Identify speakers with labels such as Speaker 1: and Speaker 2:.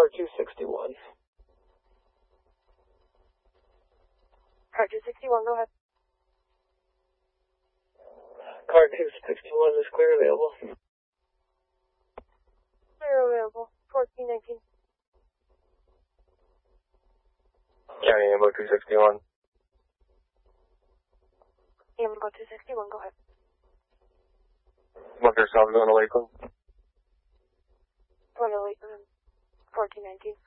Speaker 1: Car 261.
Speaker 2: Car 261, go ahead.
Speaker 1: Car 261 is clear available.
Speaker 2: Clear available. 1419.
Speaker 1: County Ambo 261.
Speaker 2: Ambo 261, go ahead.
Speaker 1: Book yourself going to Lakeland.
Speaker 2: Going to Lakeland. 1419.